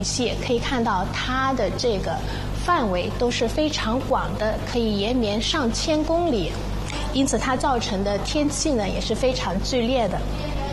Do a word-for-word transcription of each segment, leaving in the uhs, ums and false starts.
系，可以看到它的这个范围都是非常广的，可以延绵上千公里，因此它造成的天气呢也是非常剧烈的。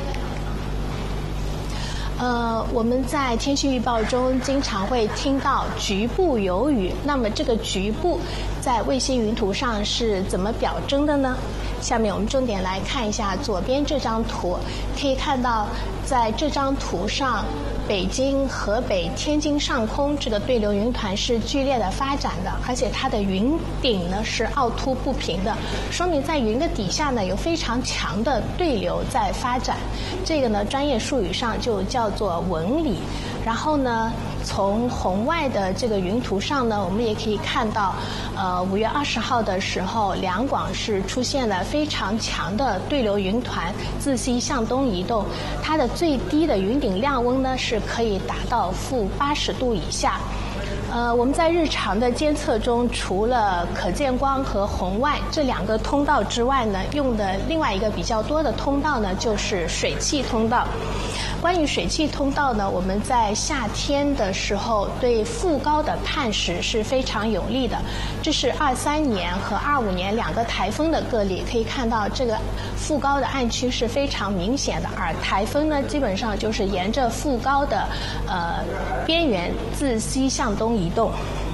呃，我们在天气预报中经常会听到局部有雨，那么这个局部在卫星云图上是怎么表征的呢？下面我们重点来看一下左边这张图，可以看到在这张图上，北京、河北、天津上空这个对流云团是剧烈的发展的，而且它的云顶呢是凹凸不平的，说明在云的底下呢有非常强的对流在发展。这个呢专业术语上就叫做纹理。然后呢，从红外的这个云图上呢，我们也可以看到，呃，五月二十号的时候，两广是出现了非常强的对流云团自西向东移动，它的最低的云顶量温呢是可以达到负八十度以下。呃，我们在日常的监测中，除了可见光和红外这两个通道之外呢，用的另外一个比较多的通道呢，就是水汽通道。关于水汽通道呢，我们在夏天的时候对副高的判识是非常有利的。这是二三年和二五年两个台风的个例，可以看到这个副高的暗区是非常明显的，而台风呢，基本上就是沿着副高的呃边缘自西向东移动。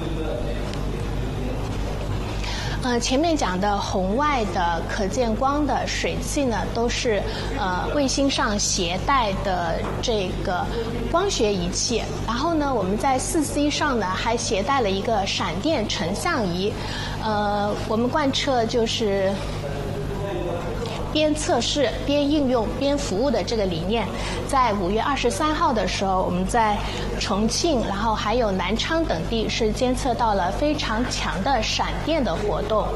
呃，前面讲的红外的、可见光的、水汽呢，都是呃卫星上携带的这个光学仪器。然后呢，我们在四 C 上呢还携带了一个闪电成像仪。呃，我们贯彻就是边测试边应用边服务的这个理念。在五月二十三号的时候，我们在重庆，然后还有南昌等地是监测到了非常强的闪电的活动。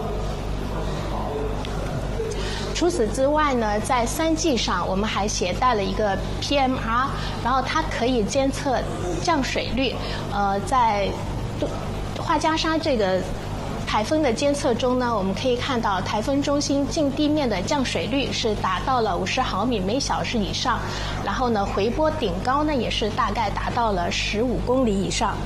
除此之外呢，在三 G 上我们还携带了一个 P M R， 然后它可以监测降水率。呃，在画家沙这个台风的监测中呢，我们可以看到台风中心近地面的降水率是达到了五十毫米每小时以上，然后呢，回波顶高呢也是大概达到了十五公里以上。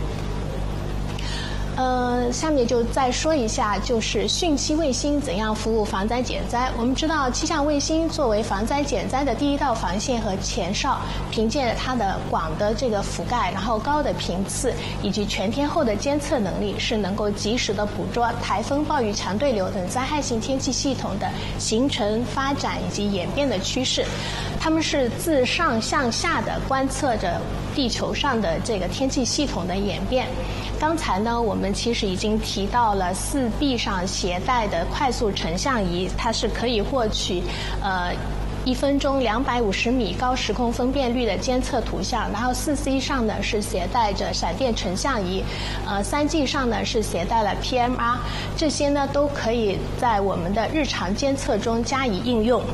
呃，下面就再说一下，就是讯息卫星怎样服务防灾减灾。我们知道，气象卫星作为防灾减灾的第一道防线和前哨，凭借着它的广的这个覆盖，然后高的频次以及全天候的监测能力，是能够及时的捕捉台风、暴雨、强对流等灾害性天气系统的形成、发展以及演变的趋势。它们是自上向下的观测着地球上的这个天气系统的演变。刚才呢，我们其实已经提到了四 B 上携带的快速成像仪，它是可以获取呃一分钟两百五十米高时空分辨率的监测图像。然后四 C 上呢是携带着闪电成像仪，呃三 G 上呢是携带了 P M R， 这些呢都可以在我们的日常监测中加以应用。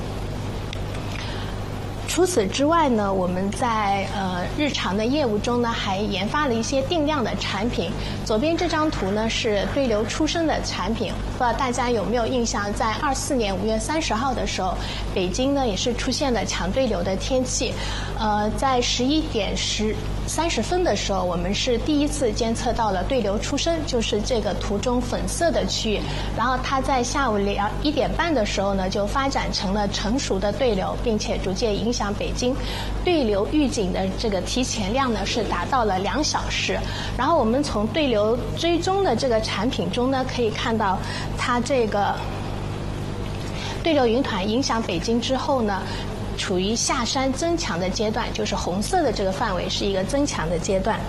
除此之外呢，我们在呃日常的业务中呢，还研发了一些定量的产品。左边这张图呢是对流出生的产品，不知道大家有没有印象？在二四年五月三十号的时候，北京呢也是出现了强对流的天气。呃，在十一点十三十分的时候，我们是第一次监测到了对流出生，就是这个图中粉色的区域。然后它在下午两一点半的时候呢，就发展成了成熟的对流，并且逐渐影响北京。对流预警的这个提前量呢是达到了两小时。然后我们从对流追踪的这个产品中呢，可以看到它这个对流云团影响北京之后呢，处于下山增强的阶段，就是红色的这个范围是一个增强的阶段。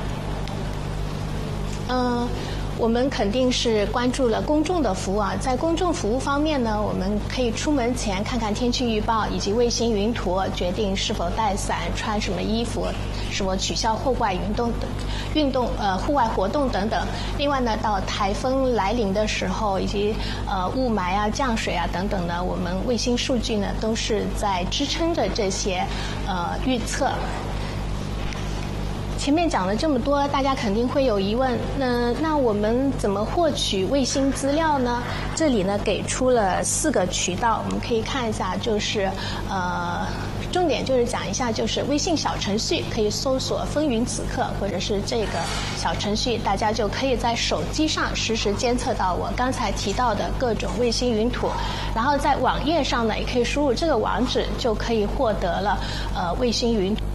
嗯。我们肯定是关注了公众的服务啊，在公众服务方面呢，我们可以出门前看看天气预报以及卫星云图，决定是否带伞、穿什么衣服、是否取消户外运动等运动呃户外活动等等。另外呢，到台风来临的时候，以及呃雾霾啊、降水啊等等呢，我们卫星数据呢都是在支撑着这些呃预测。前面讲了这么多，大家肯定会有疑问，那那我们怎么获取卫星资料呢？这里呢给出了四个渠道，我们可以看一下，就是呃重点就是讲一下，就是微信小程序可以搜索风云此刻，或者是这个小程序，大家就可以在手机上实时监测到我刚才提到的各种卫星云图，然后在网页上呢，也可以输入这个网址，就可以获得了呃卫星云图。